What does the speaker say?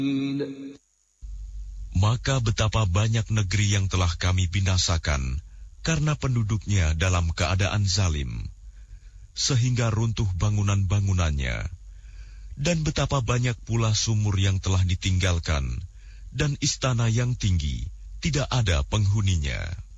Maka betapa banyak negeri yang telah kami binasakan karena penduduknya dalam keadaan zalim, sehingga runtuh bangunan-bangunannya, dan betapa banyak pula sumur yang telah ditinggalkan, dan istana yang tinggi tidak ada penghuninya.